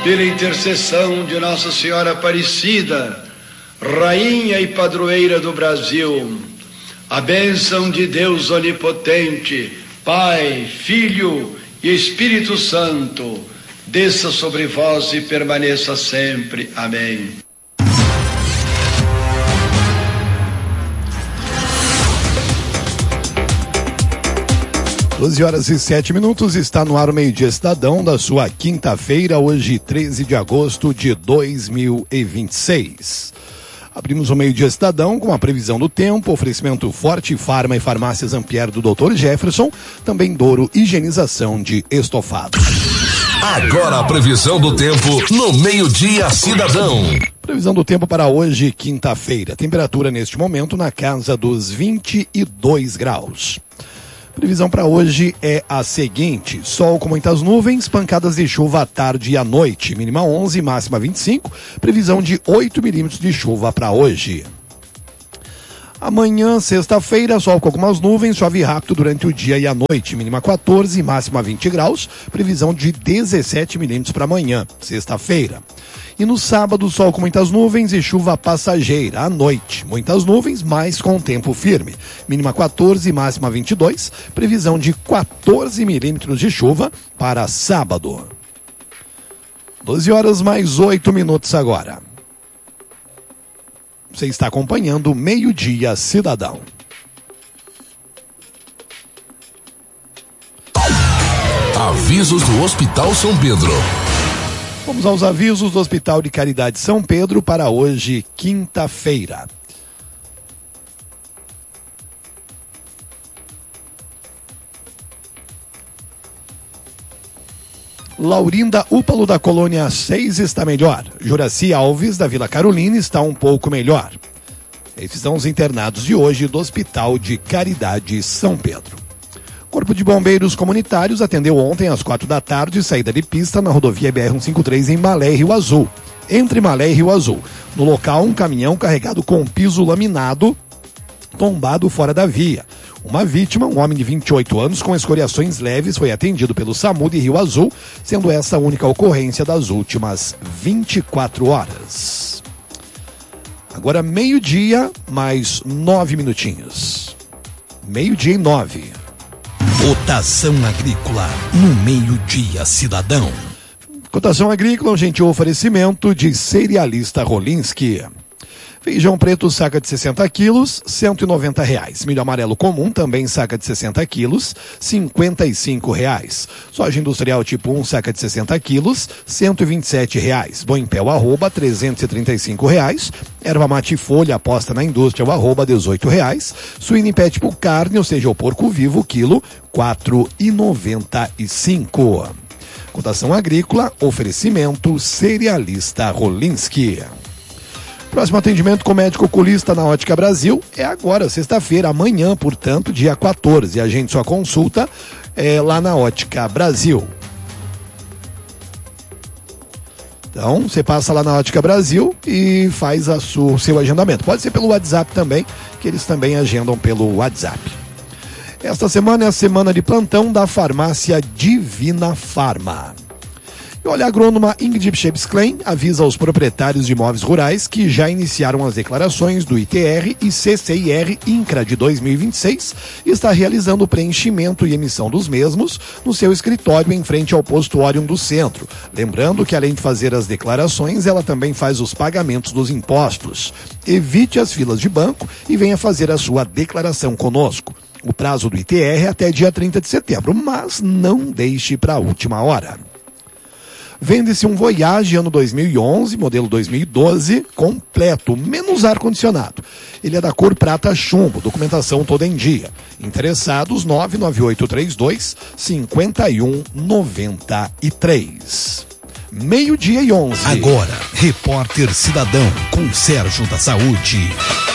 pela intercessão de Nossa Senhora Aparecida, Rainha e Padroeira do Brasil, a bênção de Deus Onipotente, Pai, Filho e Espírito Santo, desça sobre vós e permaneça sempre. Amém. Doze horas e 7 minutos, está no ar o Meio-Dia Cidadão da sua quinta-feira, hoje 13 de agosto de 2026. Abrimos o Meio-Dia Cidadão com a previsão do tempo, oferecimento Forte Farma e Farmácias Ampere do Dr. Jefferson, também Douro Higienização de Estofados. Agora a previsão do tempo no Meio-Dia Cidadão. Previsão do tempo para hoje, quinta-feira. Temperatura neste momento na casa dos 22 graus. Previsão para hoje é a seguinte: sol com muitas nuvens, pancadas de chuva à tarde e à noite, mínima 11, máxima 25, previsão de 8 milímetros de chuva para hoje. Amanhã, sexta-feira, sol com algumas nuvens, chove rápido durante o dia e a noite, mínima 14, máxima 20 graus, previsão de 17 milímetros para amanhã, sexta-feira. E no sábado, sol com muitas nuvens e chuva passageira à noite. Muitas nuvens, mas com tempo firme. Mínima 14, máxima 22. Previsão de 14 milímetros de chuva para sábado. 12 horas mais 8 minutos agora. Você está acompanhando o Meio-Dia Cidadão. Avisos do Hospital São Pedro. Vamos aos avisos do Hospital de Caridade São Pedro para hoje, quinta-feira. Laurinda Úpalo da Colônia 6 está melhor. Juraci Alves da Vila Carolina está um pouco melhor. Esses são os internados de hoje do Hospital de Caridade São Pedro. Corpo de Bombeiros Comunitários atendeu ontem às 4 da tarde, saída de pista na rodovia BR-153 em Malé e Rio Azul. Entre Malé e Rio Azul. No local, um caminhão carregado com piso laminado tombado fora da via. Uma vítima, um homem de 28 anos com escoriações leves, foi atendido pelo SAMU de Rio Azul, sendo essa a única ocorrência das últimas 24 horas. Agora meio-dia, mais 9 minutinhos. Meio-dia e 9. Cotação agrícola no Meio-Dia Cidadão. Cotação agrícola, um gentil oferecimento de Cerealista Rolinski. Feijão preto, saca de 60 quilos, R$190. Milho amarelo comum, também saca de 60 quilos, R$55. Soja industrial tipo 1, saca de 60 quilos, R$127. Boi em pé, R$335. Erva mate folha, aposta na indústria, R$18. Suíno em pé tipo carne, ou seja, o porco vivo, quilo, R$4,95. Cotação agrícola, oferecimento Cerealista Rolinski. Próximo atendimento com médico oculista na Ótica Brasil é agora, sexta-feira, amanhã, portanto, dia 14. Agende sua consulta lá na Ótica Brasil. Então, você passa lá na Ótica Brasil e faz o seu agendamento. Pode ser pelo WhatsApp também, que eles também agendam pelo WhatsApp. Esta semana é a semana de plantão da farmácia Divina Farma. E olha, a agrônoma Ingrid Schebsklein avisa aos proprietários de imóveis rurais que já iniciaram as declarações do ITR e CCIR INCRA de 2026 e está realizando o preenchimento e emissão dos mesmos no seu escritório em frente ao posto Orion do centro. Lembrando que além de fazer as declarações, ela também faz os pagamentos dos impostos. Evite as filas de banco e venha fazer a sua declaração conosco. O prazo do ITR é até dia 30 de setembro, mas não deixe para a última hora. Vende-se um Voyage ano 2011, modelo 2012, completo, menos ar-condicionado. Ele é da cor prata chumbo, documentação toda em dia. Interessados, 99832-5193. Meio-dia e 11. Agora, Repórter Cidadão, com Sérgio da Saúde.